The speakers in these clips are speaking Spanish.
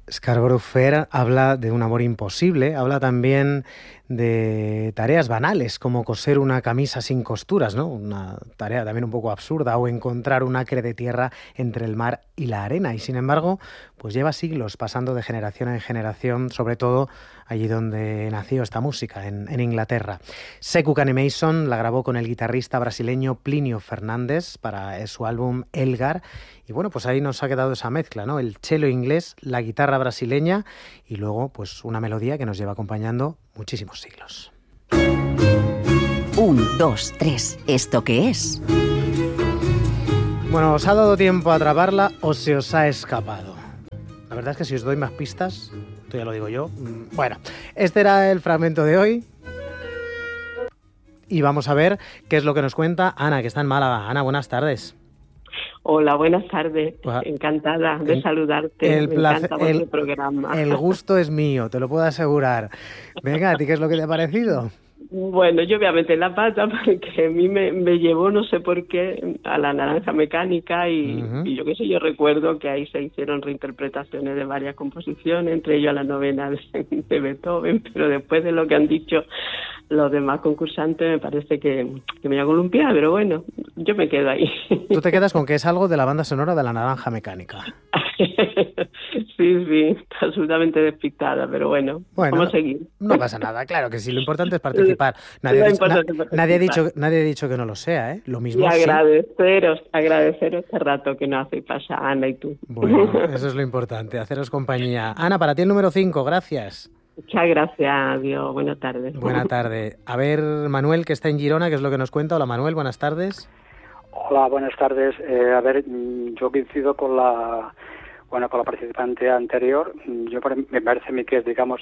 Scarborough Fair habla de un amor imposible, habla también de tareas banales como coser una camisa sin costuras, ¿no? Una tarea también un poco absurda, o encontrar un acre de tierra entre el mar y la arena. Y sin embargo, pues lleva siglos pasando de generación en generación, sobre todo allí donde nació esta música, en Inglaterra. Sekou Mason la grabó con el guitarrista brasileño Plinio Fernández para su álbum Elgar. Y bueno, pues ahí nos ha quedado esa mezcla, ¿no? El cello inglés, la guitarra brasileña y luego pues una melodía que nos lleva acompañando muchísimos siglos. 1, 2, 3. ¿Esto qué es? Bueno, ¿os ha dado tiempo a atraparla o se os ha escapado? La verdad es que si os doy más pistas, esto ya lo digo yo. Bueno, este era el fragmento de hoy. Y vamos a ver qué es lo que nos cuenta Ana, que está en Málaga. Ana, buenas tardes. Hola, buenas tardes. Encantada de saludarte. El placer, Me encanta vuestro programa. El gusto es mío, te lo puedo asegurar. Venga, ¿a ti qué es lo que te ha parecido? Bueno, yo obviamente en la pata porque a mí me llevó, no sé por qué, a la Naranja Mecánica y yo qué sé, yo recuerdo que ahí se hicieron reinterpretaciones de varias composiciones, entre ellas la novena de Beethoven, pero después de lo que han dicho los demás concursantes me parece que me voy a columpiar, pero bueno, yo me quedo ahí. Tú te quedas con que es algo de la banda sonora de la Naranja Mecánica. Sí, está absolutamente despistada, pero bueno, vamos a seguir. No pasa nada, claro que sí, lo importante es participar. Nadie ha dicho que no lo sea, ¿eh? Lo mismo. Y agradeceros este rato que nos hacéis pasar, Ana y tú. Bueno, eso es lo importante, haceros compañía. Ana, para ti el número 5, gracias. Muchas gracias, adiós, buenas tardes. Buenas tardes. A ver, Manuel, que está en Girona, ¿qué es lo que nos cuenta? Hola, Manuel, buenas tardes. Hola, buenas tardes. A ver, yo coincido con la participante anterior. Me parece a mí que es, digamos,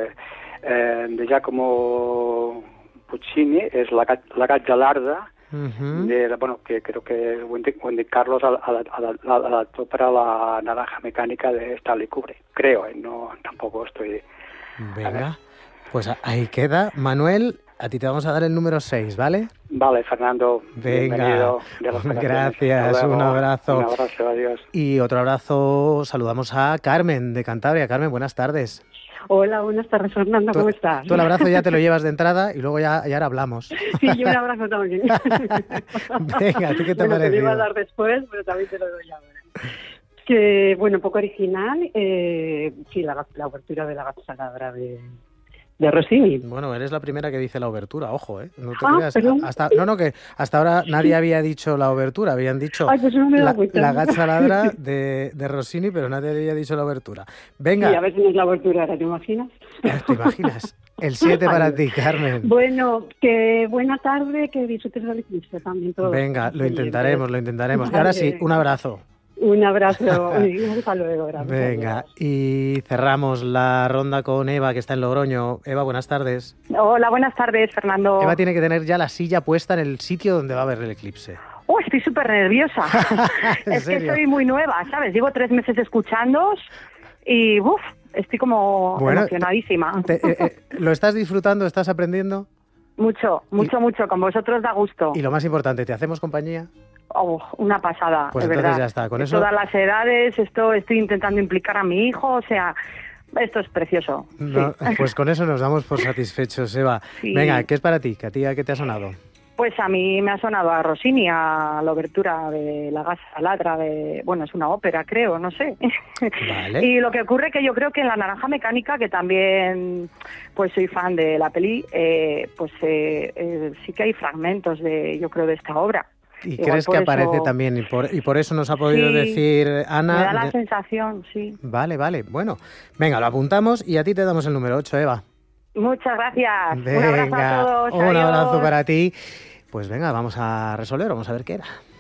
de Giacomo Puccini, es la Gaggia que creo que Wendy Carlos adaptó para la Naranja Mecánica de Stanley Kubrick. Creo, no, tampoco estoy... Venga, pues ahí queda. Manuel, a ti te vamos a dar el número 6, ¿vale? Vale, Fernando. Venga, gracias, un abrazo. Un abrazo, adiós. Y otro abrazo, saludamos a Carmen de Cantabria. Carmen, buenas tardes. Hola, buenas tardes, Fernando, ¿cómo estás? Tú el abrazo ya te lo llevas de entrada y luego ya ahora hablamos. Sí, yo un abrazo también. Venga, ¿a ti qué te ha parecido? Te lo iba a dar después, pero también te lo doy ahora. Que, bueno, un poco original, sí, la obertura de la Gazzaladra de Rossini. Bueno, eres la primera que dice la obertura, ojo, ¿eh? No te creas. Que hasta ahora nadie había dicho la obertura, habían dicho pues no me la Gazzaladra de Rossini, pero nadie había dicho la obertura. Venga. Sí, a ver si no es la obertura ahora, ¿te imaginas? ¿Te imaginas? El 7 para ti, Carmen. Bueno, que buena tarde, que disfrutes del eclipse también todos. Venga, lo intentaremos. Y ahora sí, un abrazo. Un abrazo y hasta luego. Gracias. Venga, y cerramos la ronda con Eva, que está en Logroño. Eva, buenas tardes. Hola, buenas tardes, Fernando. Eva tiene que tener ya la silla puesta en el sitio donde va a ver el eclipse. Estoy súper nerviosa. Es que soy muy nueva, ¿sabes? Llevo 3 meses escuchándoos y estoy como emocionadísima. ¿Lo estás disfrutando? ¿Estás aprendiendo? Mucho. Con vosotros da gusto. Y lo más importante, ¿te hacemos compañía? Una pasada, pues de entonces verdad. Ya está. Con eso... Todas las edades, estoy intentando implicar a mi hijo, o sea, esto es precioso. No, sí. Pues con eso nos damos por satisfechos, Eva. Sí. Venga, ¿qué es para ti? ¿A qué te ha sonado? Pues a mí me ha sonado a Rossini, a la obertura de la Gazzaladra, es una ópera, creo, no sé. Vale. Y lo que ocurre que yo creo que en la Naranja Mecánica, que también pues soy fan de la peli, sí que hay fragmentos de esta obra. ¿Y crees que aparece también? Y por eso nos ha podido decir Ana... Me da la sensación, sí. Vale. Bueno, venga, lo apuntamos y a ti te damos el número 8, Eva. Muchas gracias. Venga, un abrazo a todos. Un abrazo para ti. Pues venga, vamos a resolver, vamos a ver qué era.